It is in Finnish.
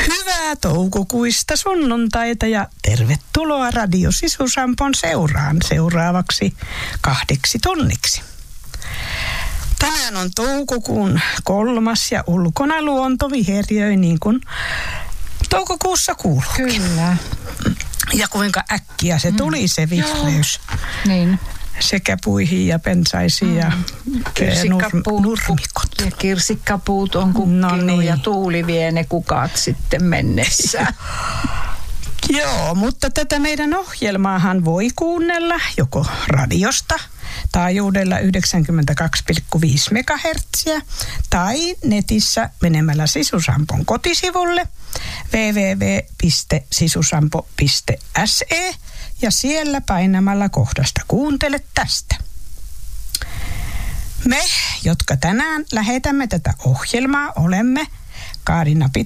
Hyvää toukokuista sunnuntaita ja tervetuloa Radio Sisusampon seuraan seuraavaksi 2 tunniksi. Tänään on toukokuun 3. ja ulkona luonto viheriöi niin kuin toukokuussa kuuluukin. Kyllä. Ja kuinka äkkiä se tuli se vihreys. Niin. Sekä puihin ja pensaisiin ja nurmikot. Ja kirsikkapuut on kukkinut ja tuuli vie ne kukat sitten mennessään. Joo, mutta tätä meidän ohjelmaahan voi kuunnella joko radiosta taajuudella 92,5 MHz tai netissä menemällä Sisusampon kotisivulle www.sisusampo.se ja siellä painamalla kohdasta kuuntele tästä. Me, jotka tänään lähetämme tätä ohjelmaa, olemme Kaarina